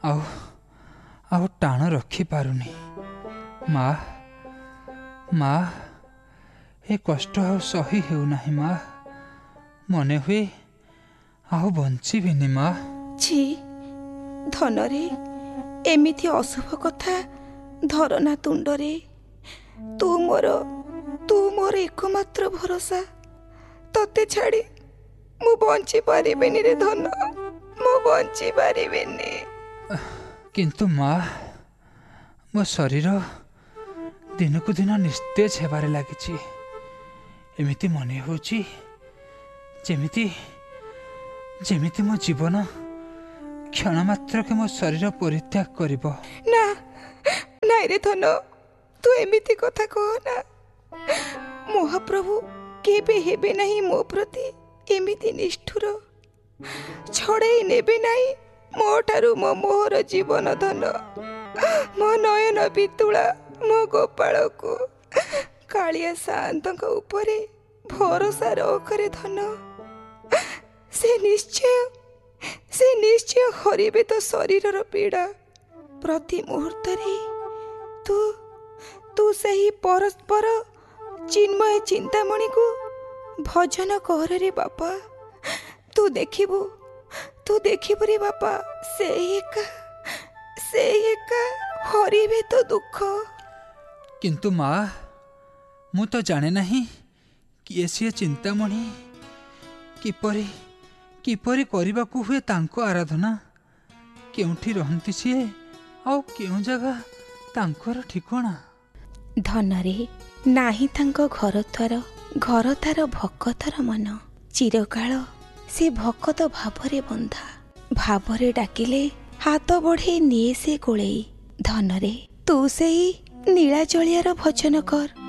ଆଉ ଆଉ ଟାଣ ରଖିପାରୁନି। ମା ମା ଏ କଷ୍ଟ ଆଉ ସହି ହେଉନାହିଁ ମା। ମନେ ହୁଏ ଆଉ ବଞ୍ଚିବିନି ମା। ଛି ଧନରେ ଏମିତି ଅଶୁଭ କଥା ଧରନା ତୁଣ୍ଡରେ। ତୁ ମୋର ଏକମାତ୍ର ଭରସା। ତତେ ଛାଡ଼ି ମୁଁ ବଞ୍ଚି ପାରିବିନି ରେ ଧନ, ମୁଁ ବଞ୍ଚି ପାରିବିନି। କିନ୍ତୁ ମା, ମୋ ଶରୀର ଦିନକୁ ଦିନ ନିସ୍ତେଜ ହେବାରେ ଲାଗିଛି। ଏମିତି ମନେ ହେଉଛି ଯେମିତି ଯେମିତି ମୋ ଜୀବନ କ୍ଷଣ ମାତ୍ରକେ ମୋ ଶରୀର ପରିତ୍ୟାଗ କରିବ। ନା ନାଇଁ ରେ ଧନ, ତୁ ଏମିତି କଥା କହନା। ମହାପ୍ରଭୁ କେବେ ହେବେ ନାହିଁ ମୋ ପ୍ରତି ଏମିତି ନିଷ୍ଠୁର। ଛଡ଼େଇ ନେବେ ନାହିଁ ମୋ ଠାରୁ ମୋ ମୋହର ଜୀବନ ଧନ, ମୋ ନୟନ ବିତୁଳା ମୋ ଗୋପାଳକୁ। କାଳିଆ ସାଆନ୍ତଙ୍କ ଉପରେ ଭରସା ରଖରେ ଧନ। ସେ ନିଶ୍ଚୟ ହରିବେ ତ ଶରୀରର ପୀଡ଼ା। ପ୍ରତି ମୁହୂର୍ତ୍ତରେ ତୁ ସେହି ପରସ୍ପର ଚିନ୍ମୟ ଚିନ୍ତାମଣିକୁ ଭଜନ କରରେ ବାପା। ତୁ ଦେଖିବୁ ରେ ବାପା, ସେଇ ଏକା ହରିବେ ତ ଦୁଃଖ। କିନ୍ତୁ ମା, ମୁଁ ତ ଜାଣେ ନାହିଁ କିଏ ସିଏ ଚିନ୍ତାମଣି। କିପରି କରିବାକୁ ହୁଏ ତାଙ୍କ ଆରାଧନା। କେଉଁଠି ରହନ୍ତି ସିଏ, ଆଉ କେଉଁ ଜାଗା ତାଙ୍କର ଠିକଣା। ଧନରେ ନାହିଁ ତାଙ୍କ ଘର ତାର ଭକତର ମନ। ଚିରକାଳ ସେ ଭକତ ଭାବରେ ବନ୍ଧା। ଭାବରେ ଡାକିଲେ ହାତ ବଢ଼େଇ ନିଏ ସେ କୋଳେଇ। ଧନରେ ତୁ ସେଇ ନୀଳାଚଳିଆର ଭଜନ କର।